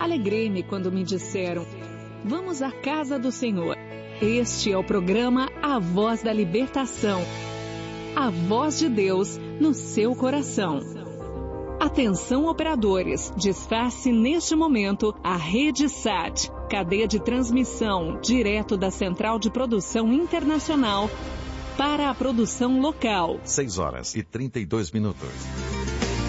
Alegrei-me quando me disseram: vamos à casa do Senhor. Este é o programa A Voz da Libertação. A voz de Deus no seu coração. Atenção, operadores, desface neste momento a Rede Sat, cadeia de transmissão direto da Central de Produção Internacional para a produção local. 6 horas e 32 minutos.